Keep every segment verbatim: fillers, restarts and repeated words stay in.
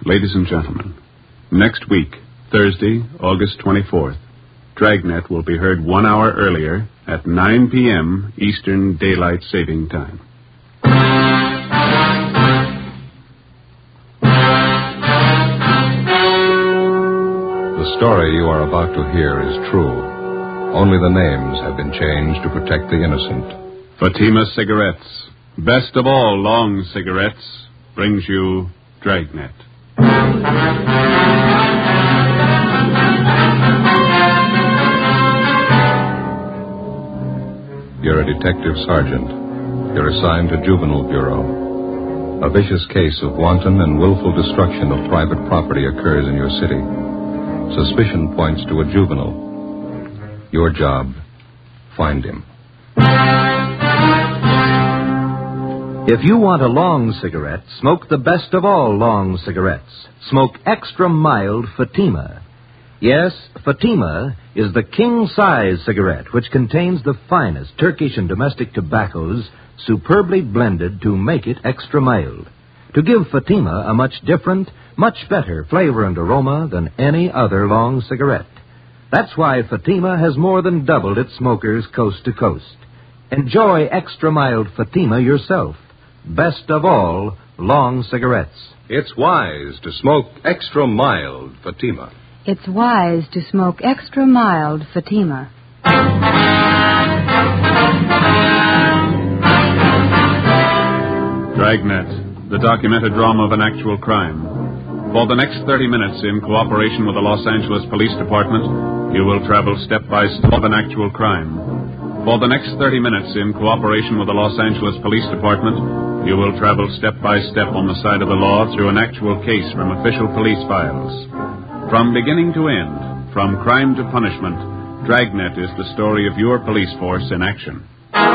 Ladies and gentlemen, next week, Thursday, August twenty-fourth, Dragnet will be heard one hour earlier at nine p.m. Eastern Daylight Saving Time. The story you are about to hear is true. Only the names have been changed to protect the innocent. Fatima Cigarettes, best of all long cigarettes, brings you Dragnet. You're a detective sergeant. You're assigned to Juvenile Bureau. A vicious case of wanton and willful destruction of private property occurs in your city. Suspicion points to a juvenile. Your job, find him. If you want a long cigarette, smoke the best of all long cigarettes. Smoke extra mild Fatima. Yes, Fatima is the king-size cigarette which contains the finest Turkish and domestic tobaccos superbly blended to make it extra mild, to give Fatima a much different, much better flavor and aroma than any other long cigarette. That's why Fatima has more than doubled its smokers coast to coast. Enjoy extra mild Fatima yourself. Best of all, long cigarettes. It's wise to smoke extra mild Fatima. It's wise to smoke extra mild Fatima. Dragnet, the documented drama of an actual crime. For the next thirty minutes, in cooperation with the Los Angeles Police Department, you will travel step by step of an actual crime. For the next thirty minutes, in cooperation with the Los Angeles Police Department, you will travel step by step on the side of the law through an actual case from official police files. From beginning to end, from crime to punishment, Dragnet is the story of your police force in action.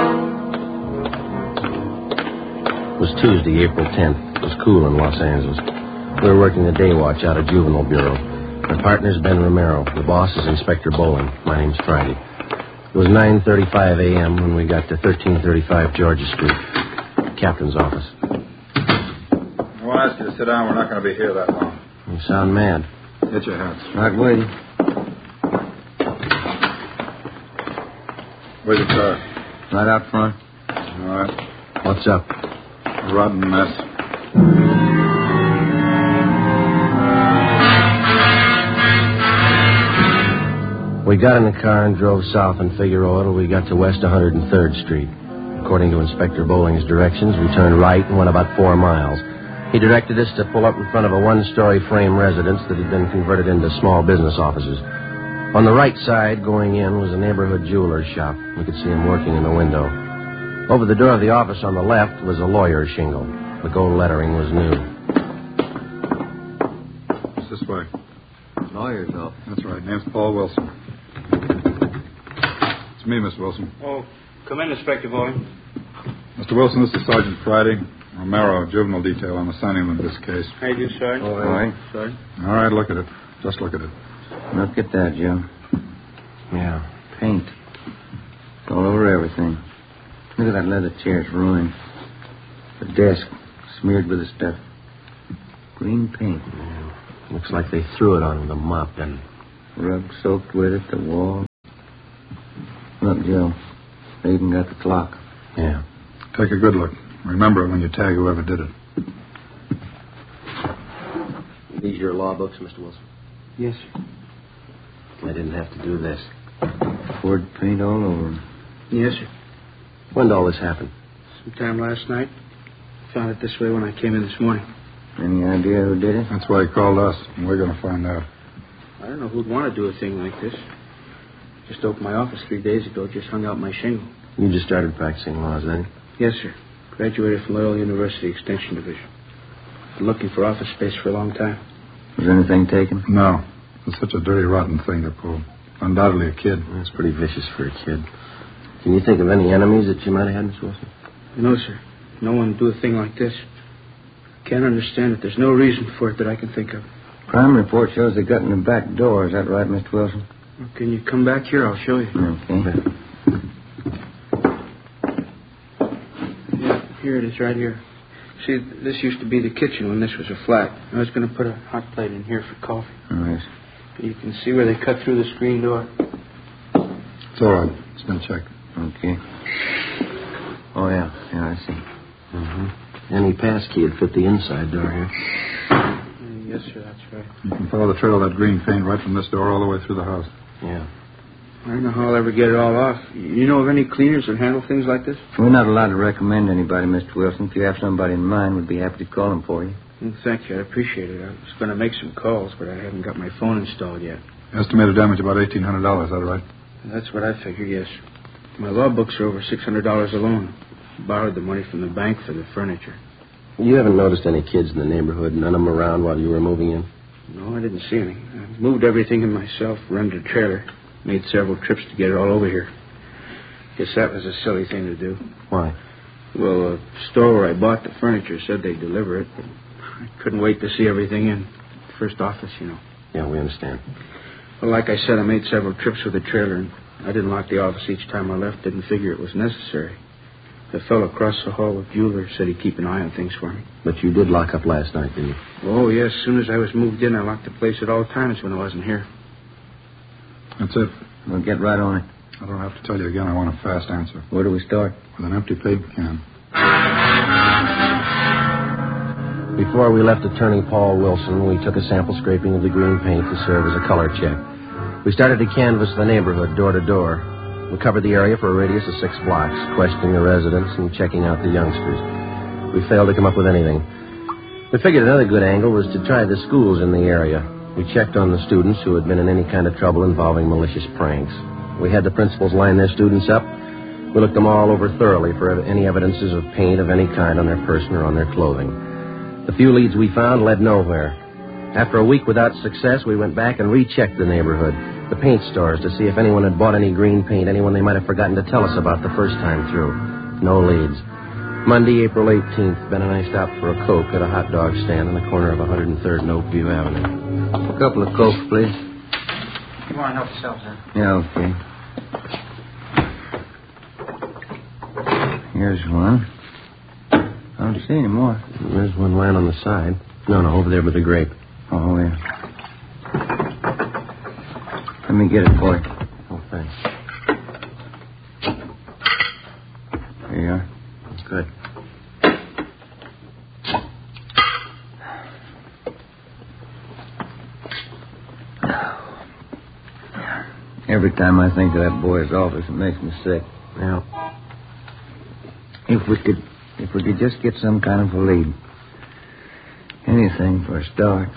It was Tuesday, April tenth. It was cool in Los Angeles. We were working the day watch out of Juvenile Bureau. My partner's Ben Romero. The boss is Inspector Bowling. My name's Friday. It was nine thirty-five a.m. when we got to thirteen thirty-five Georgia Street. Captain's office. I won't ask you to sit down. We're not going to be here that long. You sound mad. Get your hats. Right way. Where's your car? Right out front. All right. What's up? A rotten mess. We got in the car and drove south on Figueroa till we got to West one hundred third Street. According to Inspector Bowling's directions, we turned right and went about four miles. He directed us to pull up in front of a one-story frame residence that had been converted into small business offices. On the right side, going in, was a neighborhood jeweler's shop. We could see him working in the window. Over the door of the office on the left was a lawyer's shingle. The gold lettering was new. It's this way. Lawyer's office. That's right. Name's Paul Wilson. It's me, Miss Wilson. Oh, come in, Inspector Bowling. Mister Wilson, this is Sergeant Friday. Romero, Juvenile Detail. I'm assigning them this case. How you do, Sergeant? All right. Sergeant. All right, look at it. Just look at it. Look at that, Joe. Yeah. Paint. It's all over everything. Look at that leather chair. It's ruined. The desk smeared with the stuff. Green paint. Yeah. Looks like they threw it on with a mop, doesn't it? Rug soaked with it, the wall. Look, Joe. They even got the clock. Yeah. Take a good look. Remember it when you tag whoever did it. These your law books, Mister Wilson? Yes, sir. I didn't have to do this. Poured paint all over them. Yes, sir. When did all this happen? Sometime last night. Found it this way when I came in this morning. Any idea who did it? That's why he called us, and we're going to find out. I don't know who'd want to do a thing like this. Just opened my office three days ago, just hung out my shingle. You just started practicing law, is that it? Yes, sir. Graduated from Loyola University Extension Division. Been looking for office space for a long time. Was anything taken? No. It's such a dirty, rotten thing to pull. Undoubtedly a kid. That's pretty vicious for a kid. Can you think of any enemies that you might have had, Miss Wilson? No, sir. No one would do a thing like this. Can't understand it. There's no reason for it that I can think of. Crime report shows they got in the back door. Is that right, Mister Wilson? Well, can you come back here? I'll show you. Okay. Yeah, here it is right here. See, this used to be the kitchen when this was a flat. I was going to put a hot plate in here for coffee. Oh, yes. You can see where they cut through the screen door. It's all right. It's been checked. Okay. Oh, yeah. Yeah, I see. Mm-hmm. Any passkey would fit the inside door here. Yes, sir, that's right. You can follow the trail of that green paint right from this door all the way through the house. Yeah. I don't know how I'll ever get it all off. You know of any cleaners that handle things like this? We're not allowed to recommend anybody, Mister Wilson. If you have somebody in mind, we'd be happy to call them for you. Well, thank you. I appreciate it. I was going to make some calls, but I haven't got my phone installed yet. Estimated damage about eighteen hundred dollars, is that right? That's what I figure, yes. My law books are over six hundred dollars alone. Borrowed the money from the bank for the furniture. You haven't noticed any kids in the neighborhood, none of them around while you were moving in? No, I didn't see any. I moved everything in myself, rented a trailer, made several trips to get it all over here. Guess that was a silly thing to do. Why? Well, the store where I bought the furniture said they'd deliver it, but I couldn't wait to see everything in. First office, you know. Yeah, we understand. Well, like I said, I made several trips with the trailer, and I didn't lock the office each time I left. Didn't figure it was necessary. The fellow across the hall with Bueller said he'd keep an eye on things for me. But you did lock up last night, didn't you? Oh, yes. As soon as I was moved in, I locked the place at all times when I wasn't here. That's it. We'll get right on it. I don't have to tell you again. I want a fast answer. Where do we start? With an empty paint can. Before we left Attorney Paul Wilson, we took a sample scraping of the green paint to serve as a color check. We started to canvass the neighborhood door to door. We covered the area for a radius of six blocks, questioning the residents and checking out the youngsters. We failed to come up with anything. We figured another good angle was to try the schools in the area. We checked on the students who had been in any kind of trouble involving malicious pranks. We had the principals line their students up. We looked them all over thoroughly for any evidences of paint of any kind on their person or on their clothing. The few leads we found led nowhere. After a week without success, we went back and rechecked the neighborhood, the paint stores, to see if anyone had bought any green paint, anyone they might have forgotten to tell us about the first time through. No leads. Monday, April eighteenth, Ben and I stopped for a Coke at a hot dog stand on the corner of one hundred third and Oakview Avenue. A couple of Cokes, please. You want to help yourself, sir? Yeah, okay. Here's one. I don't see any more. There's one lying on the side. No, no, over there with the grape. Oh, yeah. Let me get it for you. Oh, thanks. There you are. Good. Every time I think of that boy's office, it makes me sick. Yeah. If we could, if we could just get some kind of a lead. Anything for a start.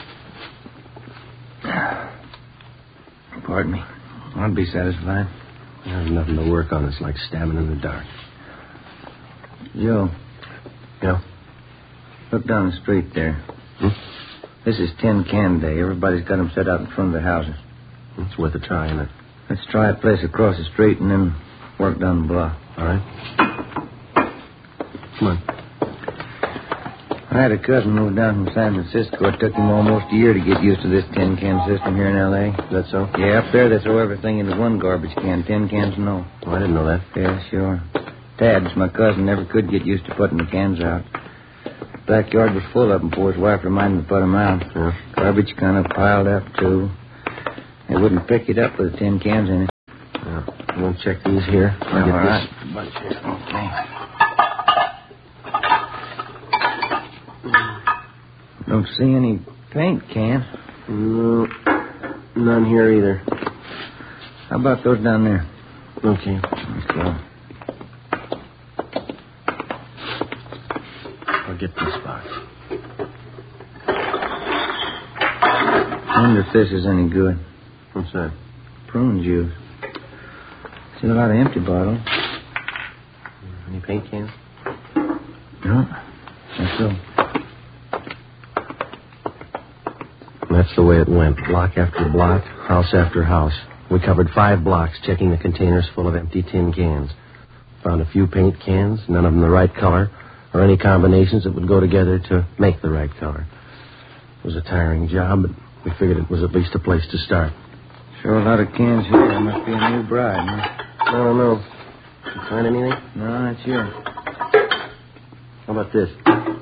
Pardon me. I'd be satisfied. There's nothing to work on. It's like stabbing in the dark. Joe. Yeah? Look down the street there. Hmm? This is tin can day. Everybody's got them set out in front of their houses. It's worth a try, isn't it? Let's try a place across the street and then work down the block. All right. Come on. I had a cousin moved down from San Francisco. It took him almost a year to get used to this tin can system here in L A Is that so? Yeah, up there they throw everything into one garbage can. Tin cans, no. Oh, I didn't know that. Yeah, sure. Tads, my cousin, never could get used to putting the cans out. The backyard was full of them before his wife reminded him to put them out. Yeah. Garbage kind of piled up, too. They wouldn't pick it up with the tin cans in it. Yeah. You want to check these here? I'll Yeah, get all right. this bunch here. Okay. Don't see any paint cans. No, none here either. How about those down there? Okay. Let's go. I'll get this box. I wonder if this is any good. What's that? Prune juice. See a lot of empty bottles. Any paint cans? No. That's so. That's the way it went. Block after block, house after house. We covered five blocks, checking the containers full of empty tin cans. Found a few paint cans, none of them the right color, or any combinations that would go together to make the right color. It was a tiring job, but we figured it was at least a place to start. Sure a lot of cans here. There must be a new bride, huh? I don't know. Did you find anything? No, that's here. How about this?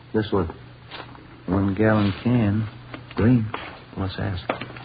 This one. One gallon can. Green. What's that?